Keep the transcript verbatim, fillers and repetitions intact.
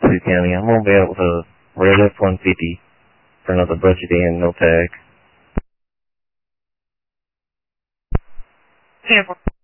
Sioux County. I'm gonna be out with a red F one fifty for another budget in, no tag. Tampa.